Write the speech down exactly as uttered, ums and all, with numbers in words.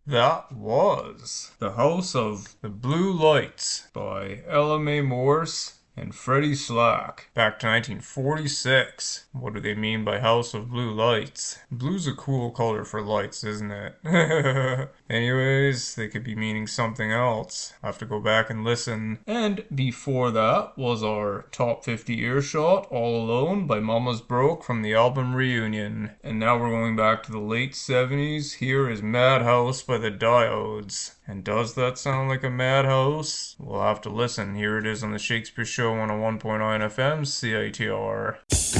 That was The House of the Blue Lights by Ella Mae Morse and Freddie Slack. Back to nineteen forty-six. What do they mean by House of Blue Lights? Blue's a cool color for lights, isn't it? Anyways, they could be meaning something else. I'll have to go back and listen. And before that was our Top fifty Earshot, All Alone by Mama's Broke from the album Reunion. And now we're going back to the late seventies. Here is Madhouse by the Diodes. And does that sound like a madhouse? We'll have to listen. Here it is on the Shakespeare Show on one oh one point nine F M, C I T R.